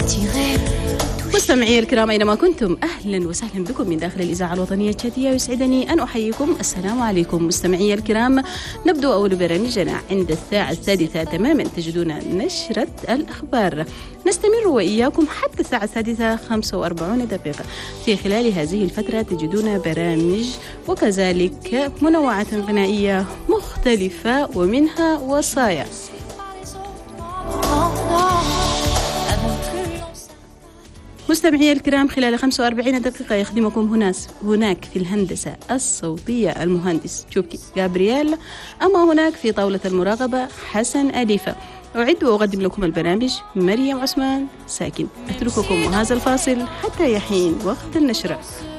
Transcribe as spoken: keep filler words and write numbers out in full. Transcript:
مستمعي الكرام أينما كنتم، أهلا وسهلا بكم من داخل الإذاعة الوطنية التشادية. يسعدني أن أحييكم. السلام عليكم مستمعي الكرام. نبدأ أول برامجنا عند الساعة السادسة تماما، تجدون نشرة الأخبار. نستمر وإياكم حتى الساعة السادسة خمسة وأربعين دقيقة. في خلال هذه الفترة تجدون برامج وكذلك منوعات غنائية مختلفة ومنها وصايا. مستمعي الكرام، خلال خمسة وأربعين دقيقة يخدمكم هناس هناك في الهندسة الصوتية المهندس تشوكي جابرييل، أما هناك في طاولة المراقبة حسن أليفة. أعد وأقدم لكم البرامج مريم عثمان ساكن. أترككم وهذا الفاصل حتى يحين وقت النشرة.